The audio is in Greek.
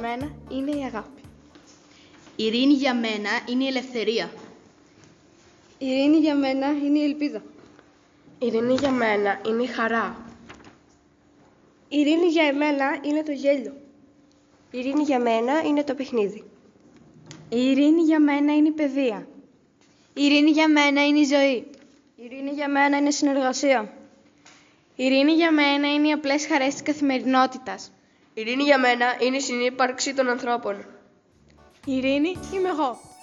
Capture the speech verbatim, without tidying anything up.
μένα είναι η αγάπη. Η ειρήνη για μένα είναι η ελευθερία. Η ειρήνη για μένα είναι η ελπίδα. Η ειρήνη για μένα είναι η χαρά. Η ειρήνη για εμένα είναι το γέλιο. Η ειρήνη για μένα είναι το παιχνίδι. Η ειρήνη για μένα είναι η παιδεία. Η ειρήνη για μένα είναι η ζωή. Η ειρήνη για μένα είναι η συνεργασία. Η ειρήνη για μένα είναι οι απλές χαρές της καθημερινότητας. Η ειρήνη για μένα είναι η συνύπαρξη των ανθρώπων. Η ειρήνη είμαι εγώ.